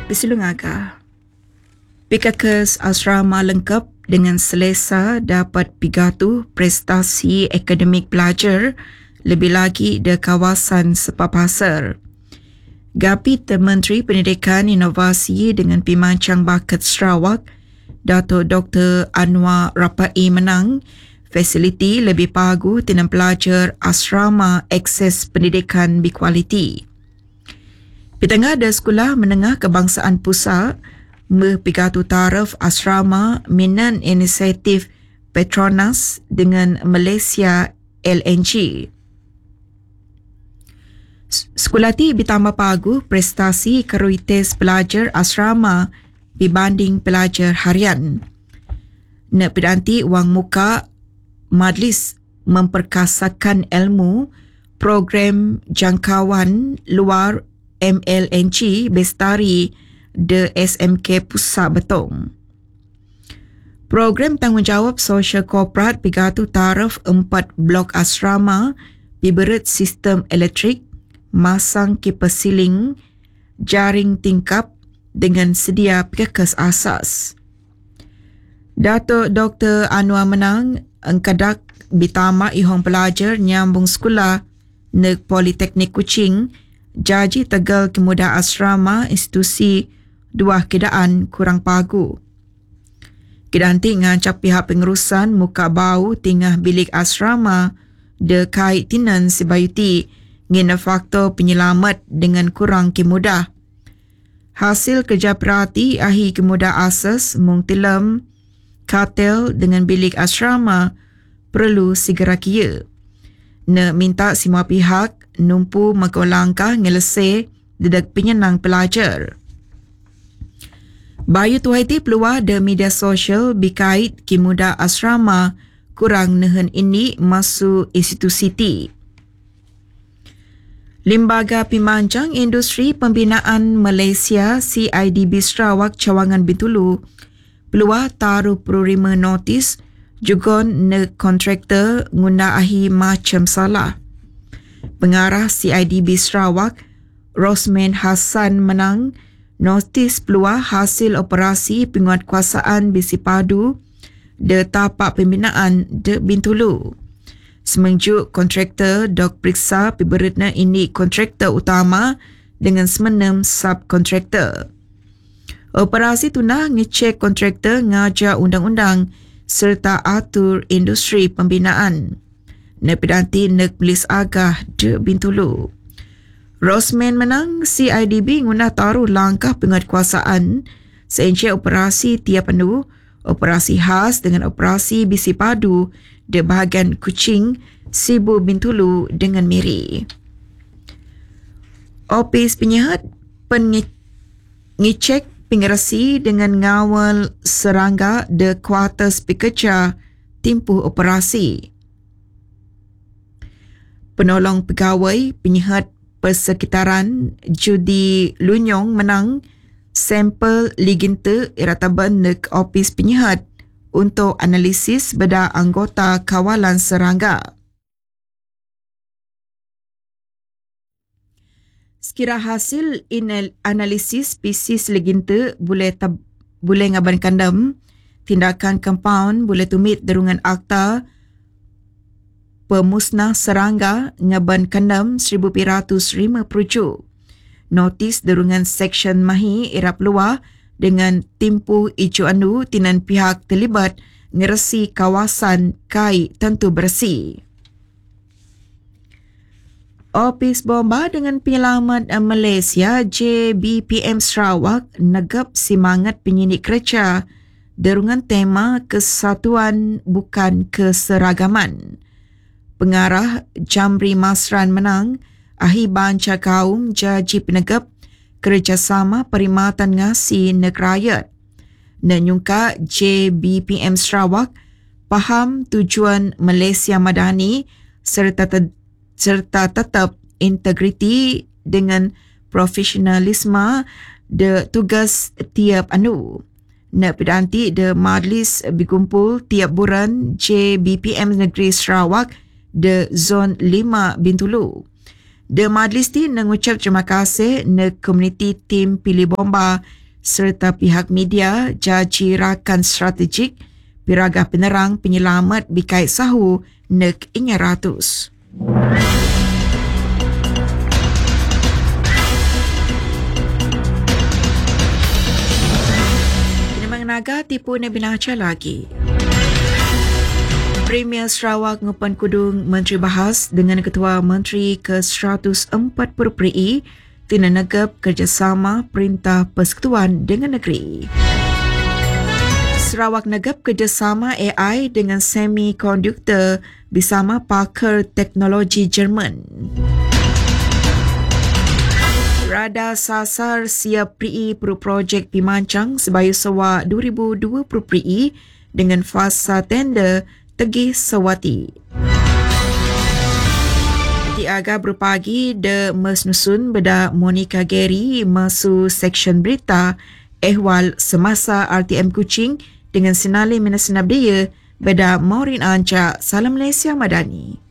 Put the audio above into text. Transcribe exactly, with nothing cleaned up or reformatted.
Bisulungaga. Pikakas asrama lengkap dengan selesa dapat pigatu prestasi akademik pelajar lebih lagi di kawasan Sepapasar. Gapit Menteri Pendidikan Inovasi dengan Pimancang Bakat Sarawak, Dato' Doktor Anwar Rapai menang fasiliti lebih pagu tinam pelajar asrama akses pendidikan berkualiti. Pitengah ada sekolah menengah kebangsaan pusat berpigatu taraf asrama minan inisiatif Petronas dengan Malaysia L N G. Sekolah ti bertambah pagu prestasi kualitas pelajar asrama dibanding pelajar harian. Nak pedanti wang muka majlis memperkasakan ilmu program jangkauan luar M L N G Bestari de S M K Pusat Betong. Program tanggungjawab sosial korporat pigatu taraf empat blok asrama diberet sistem elektrik, masang kipas siling, jaring tingkap dengan sedia pikakas asas. Dato' Doktor Anwar menang engkadak bitama ihong pelajar nyambung sekolah nek Politeknik Kuching Jaji Tegal Kemudah Asrama institusi dua kedaan kurang pagu. Kedanti ngancap pihak pengurusan muka bau tingah bilik asrama de kait tinan sebayuti ngena faktor penyelamat dengan kurang kemudah. Hasil kerja perhati ahi kemudah asas mung tilam katel dengan bilik asrama perlu segera kia. Ne minta semua pihak numpu maka langkah ngelese dedak penyenang pelajar. Bayu tuhaiti peluah de media sosial bikait kimuda asrama kurang nehen ini masuk institusi ti. Lembaga Pimancang Industri Pembinaan Malaysia C I D B Sarawak Cawangan Bintulu peluah taruh perurima notis jugon ne kontraktor ngunda ahi macam salah. Pengarah C I D B Sarawak, Rosman Hassan menang notis peluah hasil operasi penguatkuasaan bisi padu de tapak pembinaan de Bintulu. Semenjuk kontraktor dok periksa piberitna ini kontraktor utama dengan semenem subkontraktor. Operasi tunah ngecek kontraktor ngajar undang-undang serta atur industri pembinaan. Nepedanti nek polis agah de Bintulu. Rosman menang C I D B guna taruh langkah penguatkuasaan seencik operasi tiap penuh, operasi khas dengan operasi bisi padu di bahagian Kuching, Sibu Bintulu dengan Miri. Opis penyihat pengecek pengerasi dengan ngawal serangga de kuartus pekerja timpuh operasi. Penolong pegawai penyihat persekitaran Judi Lunyong menang sampel liginte irataban nek opis penyihat untuk analisis beda anggota kawalan serangga. Sekira hasil inal analisis spesies liginte boleh tab, boleh ngaban kandam, tindakan compound boleh tumit derungan akta pemusnah serangga ngaban kandam seribu piratus lima puluh. Notis derungan seksyen mahi irap luar dengan timpu ijo anu tinan pihak terlibat ngeresi kawasan kai tentu bersih. Opis Bomba dengan Penyelamat Malaysia J B P M Sarawak negap semangat penyidik kerja derungan tema kesatuan bukan keseragaman. Pengarah Jamri Masran menang ahi banca kaum jaji penegap kerjasama perkhidmatan ngasi negerayat. Nanyungka J B P M Sarawak faham tujuan Malaysia Madani serta te- serta tetap integriti dengan profesionalisme de tugas tiap anu. Nak pedanti de majlis berkumpul tiap bulan J B P M Negeri Sarawak de Zon lima Bintulu. The Majlis ti mengucap terima kasih ne komuniti tim pilih bomba serta pihak media jaji rakan strategik piraga penerang penyelamat bikait sahu nek ingat ratus. Kini mengenaga tipu ne binaca lagi. Premier Sarawak ngupan kudung Menteri Bahas dengan Ketua Menteri ke seratus empat puluh P R I tina negap kerjasama Perintah Persekutuan dengan Negeri. Sarawak negap kerjasama A I dengan semikonduktor bersama pakar teknologi Jerman. Rada sasar siap P R I perlu projek Pimancang sebayu sewa dua ribu dua puluh P R I dengan fasa tender Tegih Sawati. Di agak berpagi de mesnusun beda Monica Gary masu seksyen berita ehwal semasa R T M Kuching dengan sinali minasinab dia beda Maureen Anca. Salam Malaysia Madani.